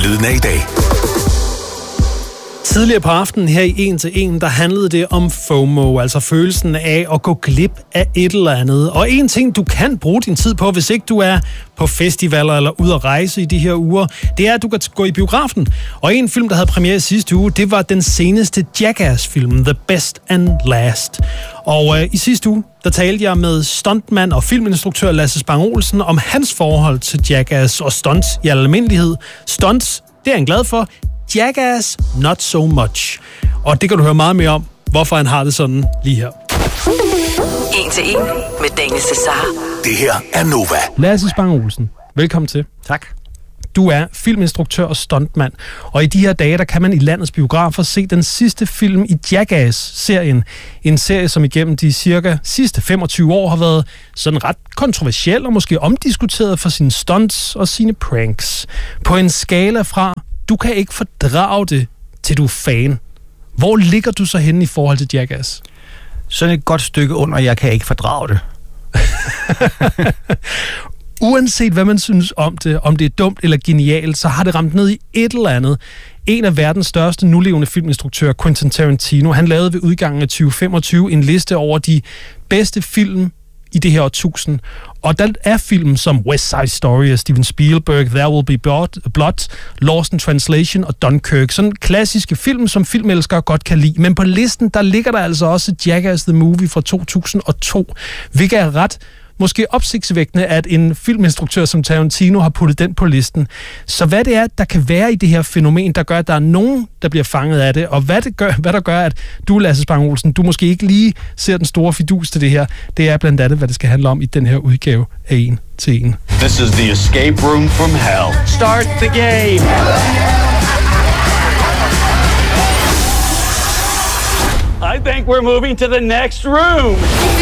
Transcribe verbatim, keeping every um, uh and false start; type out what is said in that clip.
Lyden af i dag. Tidligere på aftenen her i en til en, der handlede det om FOMO, altså følelsen af at gå glip af et eller andet. Og en ting, du kan bruge din tid på, hvis ikke du er på festivaler eller ude at rejse i de her uger, det er, at du kan gå i biografen. Og en film, der havde premiere sidste uge, det var den seneste Jackass-film, The Best and Last. Og øh, i sidste uge, der talte jeg med stuntmand og filminstruktør Lasse Spang Olsen om hans forhold til Jackass og stunts i almindelighed. Stunts, det er han glad for. Jackass, not so much. Og det kan du høre meget mere om, hvorfor han har det sådan lige her. En til en med Daniel Cesar. Det her er Nova. Lasse Spang Olsen, velkommen til. Tak. Du er filminstruktør og stuntmand, og i de her dage, der kan man i landets biografer se den sidste film i Jackass-serien. En serie, som igennem de cirka sidste femogtyve år har været sådan ret kontroversiel og måske omdiskuteret for sine stunts og sine pranks. På en skala fra du kan ikke fordrage det, til du er fan. Hvor ligger du så henne i forhold til Jackass? Sådan et godt stykke under, jeg kan ikke fordrage det. Uanset hvad man synes om det, om det er dumt eller genialt, så har det ramt ned i et eller andet. En af verdens største nulevende filminstruktører, Quentin Tarantino, han lavede ved udgangen af tyve femogtyve en liste over de bedste film i det her årtusind. Og der er film som West Side Story af Steven Spielberg, There Will Be Blood, Lost in Translation og Dunkirk. Sådan klassiske film, som filmelskere godt kan lide. Men på listen, der ligger der altså også Jackass the Movie fra to tusind og to, hvilket er ret måske opsigtsvækkende, at en filminstruktør som Tarantino har puttet den på listen. Så hvad det er, der kan være i det her fænomen, der gør, at der er nogen, der bliver fanget af det, og hvad, det gør, hvad der gør, at du, Lasse Spang Olsen, du måske ikke lige ser den store fidus til det her, det er blandt andet, hvad det skal handle om i den her udgave af En til En. This is the escape room from hell. Start the game! I think we're moving to the next room.